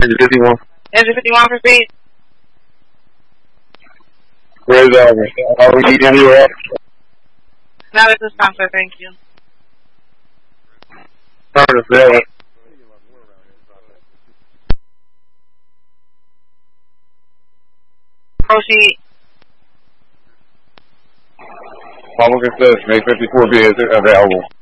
Engine 51. Engine 51, proceed. Where's are we need anywhere else? Not at this time, sir. Thank you. Proceed. Public says May 54 be available.